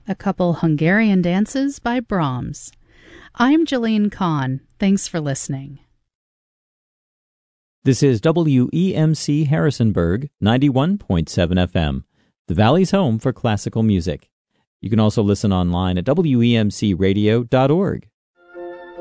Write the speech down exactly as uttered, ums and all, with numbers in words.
a couple Hungarian dances by Brahms. I'm Jillian Kahn. Thanks for listening. This is W E M C Harrisonburg, ninety-one point seven F M, the Valley's home for classical music. You can also listen online at W E M C radio dot org.